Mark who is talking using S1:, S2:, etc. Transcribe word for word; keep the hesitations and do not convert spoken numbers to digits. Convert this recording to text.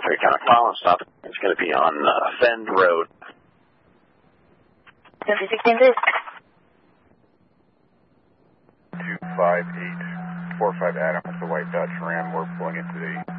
S1: three Connect Mile and stop. It's going to be on uh, Fend Road.
S2: Memphis sixteen, please.
S3: two five eight four five Adam, it's a white Dodge Ram. We're pulling into the